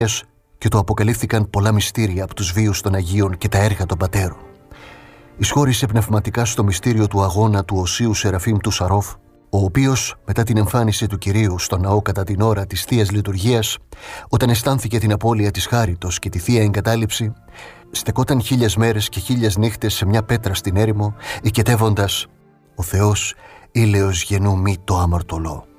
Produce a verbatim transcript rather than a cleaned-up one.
και του αποκαλύφθηκαν πολλά μυστήρια από τους βίους των Αγίων και τα έργα των πατέρων. Εισχώρησε πνευματικά στο μυστήριο του αγώνα του Οσίου Σεραφείμ του Σαρόφ, ο οποίος μετά την εμφάνιση του Κυρίου στο ναό κατά την ώρα της Θείας Λειτουργίας, όταν αισθάνθηκε την απώλεια της χάριτος και τη Θεία Εγκατάλειψη, στεκόταν χίλιες μέρες και χίλιες νύχτες σε μια πέτρα στην έρημο, οικετεύοντας «Ο Θεός ήλαιος γεννού μη το αμαρτωλό».